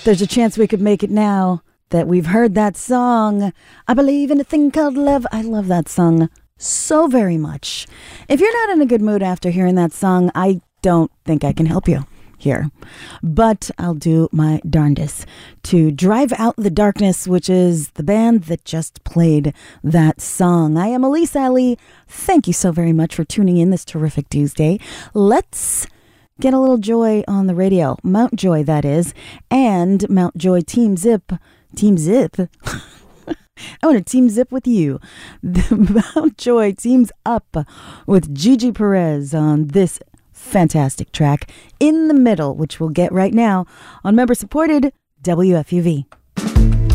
There's a chance we could make it now that we've heard that song. I believe in a thing called love. I love that song so very much. If you're not in a good mood after hearing that song, I don't think I can help you here. But I'll do my darndest to drive out the darkness, which is the band that just played that song. I am Elise Ali. Thank you so very much for tuning in this terrific Tuesday. Let's get a little joy on the radio. Mount Joy, that is. And Mount Joy Team Zip. Team Zip? I want to team zip with you. The Mount Joy teams up with Gigi Perez on this fantastic track, In the Middle, which we'll get right now on member-supported WFUV.